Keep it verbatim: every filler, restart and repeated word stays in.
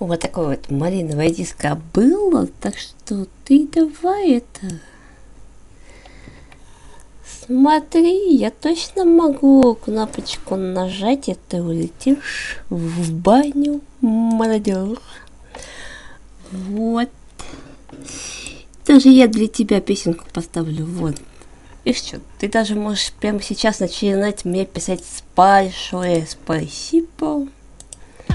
Вот такое вот малиновое диско было, так что ты давай это... Смотри, я точно могу кнопочку нажать, и ты улетишь в баню, молодежь. Вот. Даже я для тебя песенку поставлю, вот. И что, ты даже можешь прямо сейчас начинать мне писать большое спасибо.